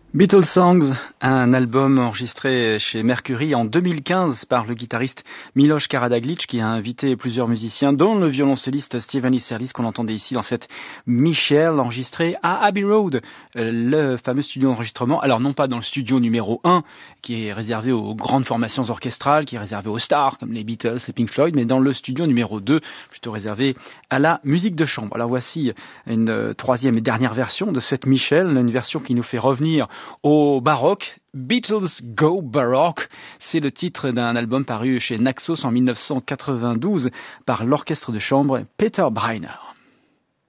Beatles Songs, un album enregistré chez Mercury en 2015 par le guitariste Miloš Karađagić qui a invité plusieurs musiciens dont le violoncelliste Stephen Isserlis qu'on entendait ici dans cette Michelle enregistrée à Abbey Road, le fameux studio d'enregistrement. Alors non pas dans le studio numéro 1 qui est réservé aux grandes formations orchestrales, qui est réservé aux stars comme les Beatles, les Pink Floyd, mais dans le studio numéro 2 plutôt réservé à la musique de chambre. Alors voici une troisième et dernière version de cette Michelle, une version qui nous fait revenir au baroque. Beatles Go Baroque, c'est le titre d'un album paru chez Naxos en 1992 par l'orchestre de chambre Peter Breiner.